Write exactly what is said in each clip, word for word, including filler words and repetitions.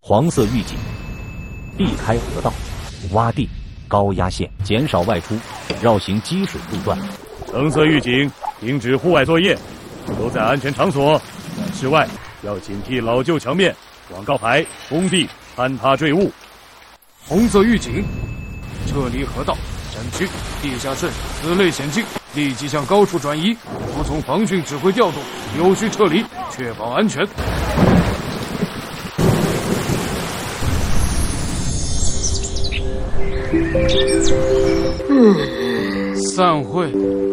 黄色预警，避开河道、洼地、高压线，减少外出，绕行积水路段。 橙色预警，停止户外作业，都在安全场所。在室外要警惕老旧墙面、广告牌、工地坍塌坠物。 红色预警，撤离河道、山区、地下渗此类险境，立即向高处转移，服从防汛指挥调动，有序撤离，确保安全。嗯，散会。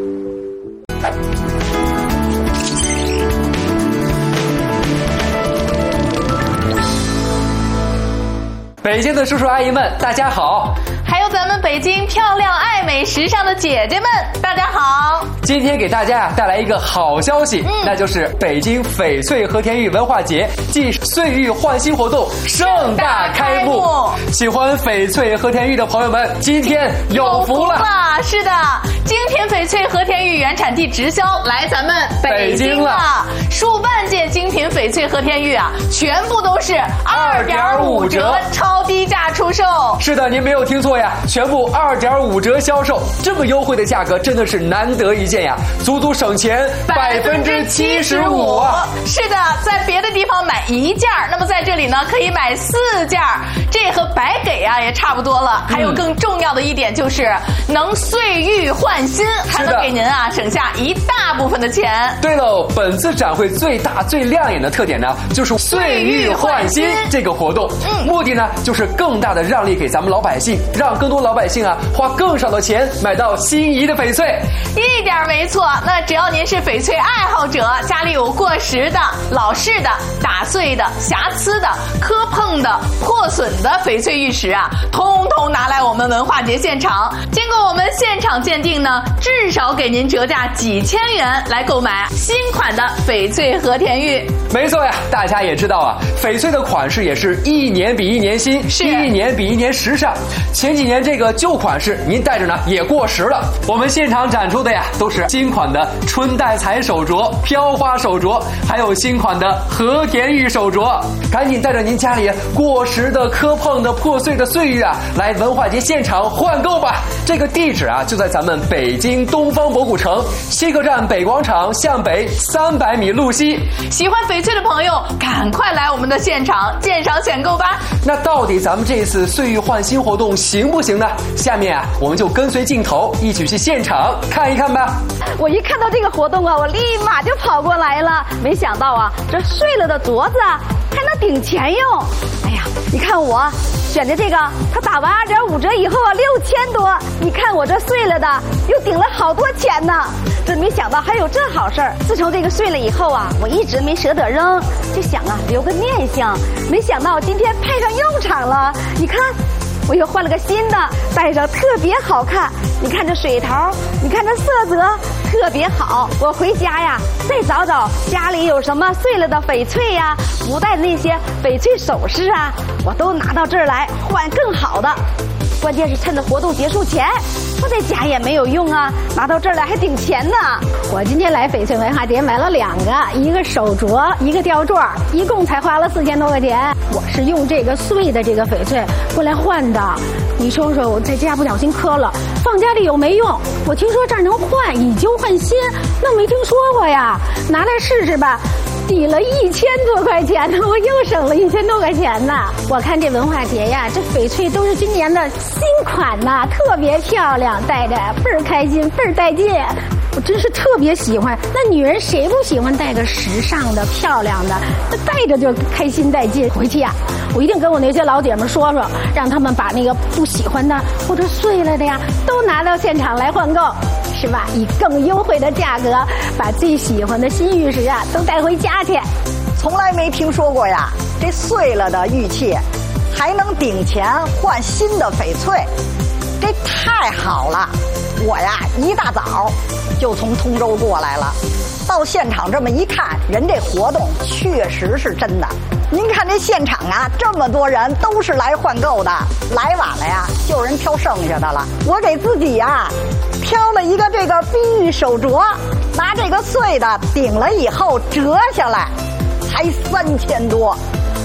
北京的叔叔阿姨们，大家好！ 还有咱们北京漂亮、爱美、时尚的姐姐们，大家好！ 今天给大家呀带来一个好消息，嗯、那就是北京翡翠和田玉文化节暨岁玉焕新活动盛大开幕。喜欢翡翠和田玉的朋友们，今天有福了！ 是的，精品翡翠和田玉原产地直销来咱们北京了，数万件精品翡翠和田玉啊，全部都是二点五折超低价出售。 是的，您没有听错呀，全部二点五折销售，这么优惠的价格真的是难得一见呀，足足省钱百分之七十五啊！ 是的，在别的地方买一件，那么在这里呢可以买四件，这和白给啊也差不多了。还有更重要的一点就是能岁玉焕新，还能给您啊省下一大部分的钱。 对喽，本次展会最大最亮眼的特点呢，就是岁玉焕新这个活动，嗯，目的呢就是更大的让利给咱们老百姓，让更多老百姓啊花更少的钱买到心仪的翡翠。 一点没错，那只要您是翡翠爱好者，家里有过时的、老式的、打碎的、瑕疵的、磕碰的、破损的翡翠玉石啊，通通拿来我们文化节现场，经过我们现场鉴定呢，至少给您折价几千元来购买新款的翡翠和田玉。 没错呀，大家也知道啊，翡翠的款式也是一年比一年新，是一年比一年时尚。前几年这个旧款式您戴着呢也过时了，我们现场展出的呀都是新款的春带彩手镯、飘花手镯，还有新款的和田玉手镯。赶紧带着您家里过时的、磕碰的、破碎的岁月啊，来文化节现场换购吧。这个地址啊就在咱们北京东方博古城西客站北广场向北三百米路西。 喜欢翡翠的朋友，赶快来我们的现场鉴赏选购吧。 那到底咱们这次岁玉焕新活动行不行呢？下面啊，我们就跟随镜头一起去现场看一看吧。 我一看到这个活动啊，我立马就跑过来了。没想到啊，这碎了的镯子啊，还能顶钱用。哎呀，你看我选的这个，它打完二点五折以后啊，六千多。你看我这碎了的，又顶了好多钱呢。真没想到还有这好事儿。自从这个碎了以后啊，我一直没舍得扔，就想啊留个念想。没想到今天派上用场了。你看，我又换了个新的，戴上特别好看。你看这水头，你看这色泽特别好。我回家呀，再找找家里有什么碎了的翡翠呀，不戴的那些翡翠首饰啊，我都拿到这儿来换更好的。关键是趁着活动结束前，我在家也没有用啊，拿到这儿来还顶钱呢。 我今天来翡翠文化节买了两个，一个手镯，一个吊坠，一共才花了四千多块钱。我是用这个碎的这个翡翠过来换的。你说说，我在家不小心磕了，放家里有没用。我听说这儿能换，以旧换新，那没听说过呀，拿来试试吧。抵了一千多块钱呢，我又省了一千多块钱呢。我看这文化节呀，这翡翠都是今年的新款呐，特别漂亮，戴着倍儿开心，倍儿带劲。我真是特别喜欢。那女人谁不喜欢戴个时尚的、漂亮的？那戴着就开心带劲。回去呀，我一定跟我那些老姐们说说，让他们把那个不喜欢的或者碎了的呀，都拿到现场来换购。是吧？以更优惠的价格，把最喜欢的新玉石啊都带回家去。 从来没听说过呀，这碎了的玉器还能顶钱换新的翡翠，这太好了！我呀一大早就从通州过来了，到现场这么一看，人这活动确实是真的。您看这现场啊，这么多人都是来换购的，来晚了呀，就人挑剩下的了。我给自己呀挑了一个这个碧玉手镯，拿这个碎的顶了以后折下来，才三千多。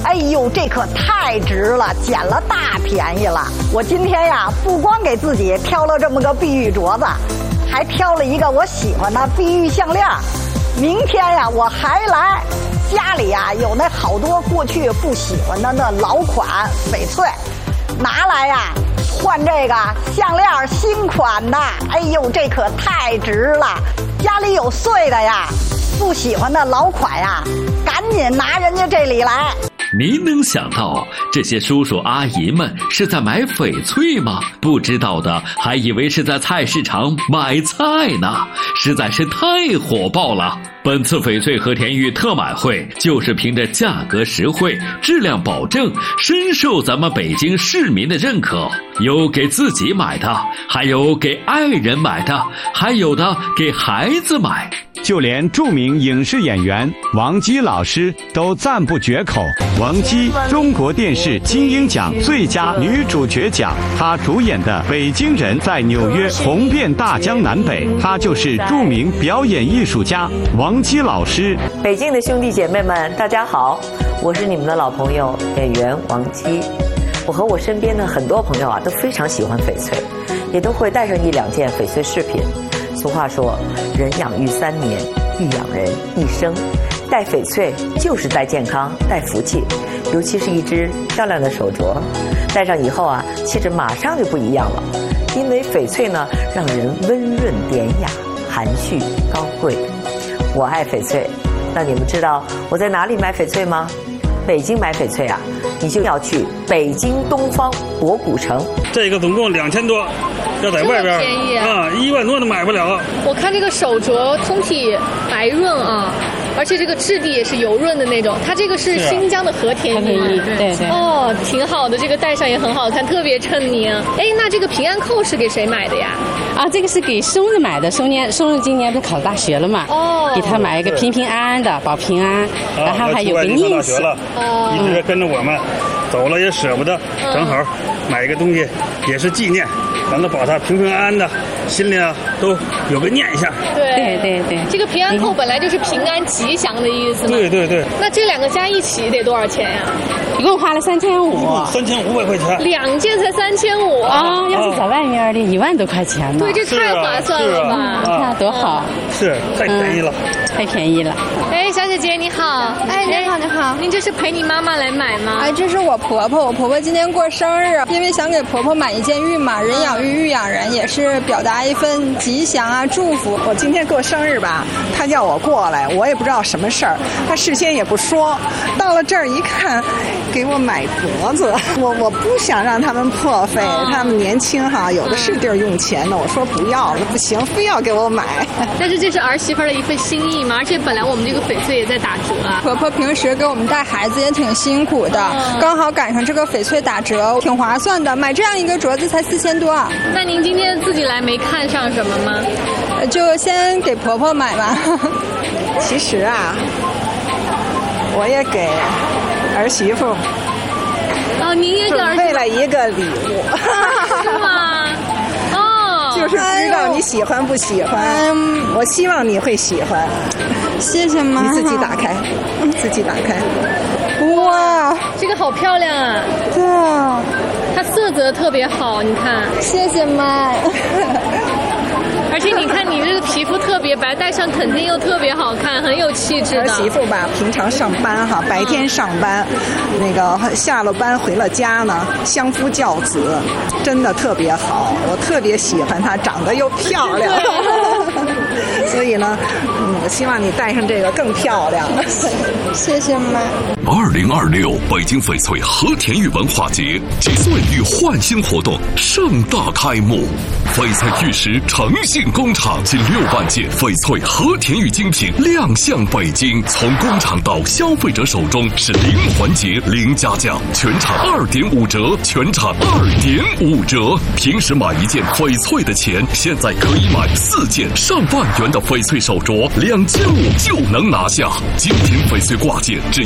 哎呦，这可太值了，捡了大便宜了。我今天呀，不光给自己挑了这么个碧玉镯子，还挑了一个我喜欢的碧玉项链。明天呀，我还来。家里呀有那好多过去不喜欢的那老款翡翠，拿来呀换这个项链新款的。哎呦，这可太值了！家里有碎的呀，不喜欢的老款呀，赶紧拿人家这里来。 您能想到这些叔叔阿姨们是在买翡翠吗？不知道的还以为是在菜市场买菜呢，实在是太火爆了。本次翡翠和田玉特买会就是凭着价格实惠、质量保证，深受咱们北京市民的认可。有给自己买的，还有给爱人买的，还有的给孩子买。 就连著名影视演员王姬老师都赞不绝口。王姬，中国电视金鹰奖最佳女主角奖，她主演的《北京人》在纽约红遍大江南北。她就是著名表演艺术家王姬老师。 北京的兄弟姐妹们，大家好，我是你们的老朋友演员王姬。我和我身边的很多朋友啊，都非常喜欢翡翠，也都会带上一两件翡翠饰品。俗话说，人养育三年，玉养人一生。戴翡翠就是带健康、带福气，尤其是一只漂亮的手镯，戴上以后啊，气质马上就不一样了。因为翡翠呢，让人温润典雅、含蓄高贵。我爱翡翠，那你们知道我在哪里买翡翠吗？北京买翡翠啊，你就要去北京东方博古城。 这个总共两千多，要在外边便宜啊，一万多都买不了。 我看这个手镯通体白润啊，而且这个质地也是油润的那种。它这个是新疆的和田玉， 对对。 哦，挺好的，这个戴上也很好看，特别衬您。哎，那这个平安扣是给谁买的呀？ 啊，这个是给松子买的。松年松子今年不是考大学了嘛？哦。给他买一个平平安安的，保平安，啊、然后还有个念想。 哦。一直跟着我们，走了也舍不得，正好买一个东西也是纪念，咱都保他平平安安的，心里啊都有个念想。 对对对对， 这个平安扣本来就是平安吉祥的意思嘛。 对对对。 那这两个加一起得多少钱呀？ 一共花了三千五。 三千五百块钱。 两件才三千五啊！要是在外面的，一万多块钱呢。 对，这太划算了吧？ 你看多好。 是，太便宜了。 太便宜了。 哎，小姐姐你好。 哎，你好，你好。 您这是陪你妈妈来买吗？ 哎，这是我婆婆，我婆婆今天过生日，因为想给婆婆买一件玉嘛，人养玉，玉养人，也是表达一份吉祥啊，祝福。 我今天过生日吧，她叫我过来，我也不知道什么事儿，她事先也不说，到了这儿一看，给我买镯子，我我不想让他们破费，他们年轻哈，有的是地儿用钱的，我说不要了，不行，非要给我买。 但是这是儿媳妇的一份心意嘛，而且本来我们这个翡翠也在打折啊。 婆婆平时给我们带孩子也挺辛苦的，嗯、刚好赶上这个翡翠打折，挺划算的。买这样一个镯子才四千多。 那您今天自己来没看上什么吗？ 就先给婆婆买吧。 其实啊，我也给儿媳妇哦，您也给儿媳妇准备了一个礼物。 啊、是吗？哦， 就是不知道你喜欢不喜欢。嗯、我希望你会喜欢。 谢谢妈妈。 你自己打开，自己打开。 哇， 这个好漂亮啊！ 对啊， 它色泽特别好，你看。 谢谢妈。 而且你看你这个皮肤特别白，戴上肯定又特别好看，很有气质的。 儿媳妇吧，平常上班哈，白天上班，嗯、那个下了班回了家呢，相夫教子，真的特别好。我特别喜欢她，长得又漂亮。所以呢，嗯，我希望你戴上这个更漂亮。 谢谢妈。 二零二六北京翡翠和田玉文化节几岁玉焕新活动盛大开幕，翡翠玉石诚信工厂近六万件翡翠和田玉精品亮相北京，从工厂到消费者手中是零环节零加价，全场二点五折，全场二点五折。平时买一件翡翠的钱，现在可以买四件上万元的翡翠手镯，两千五就能拿下。精品翡翠挂件只要一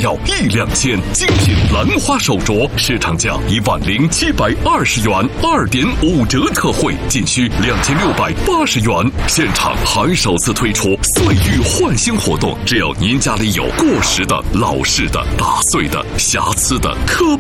两件精品兰花手镯，市场价一万零七百二十元，二点五折特惠，仅需两千六百八十元。现场还首次推出岁玉换新活动，只要您家里有过时的、老式的、打碎的、瑕疵的、磕